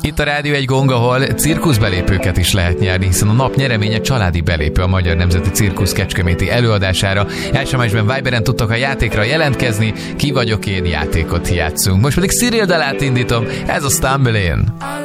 Itt a Rádió egy Gong, ahol cirkuszbelépőket is lehet nyerni, hiszen a nap nyereménye családi belépő a Magyar Nemzeti Cirkusz kecskeméti előadására. SMS-ben, Viberen tudtok a játékra jelentkezni, Ki vagyok én játékot játszunk. Most pedig Cyril dalát indítom, ez a Stumblein.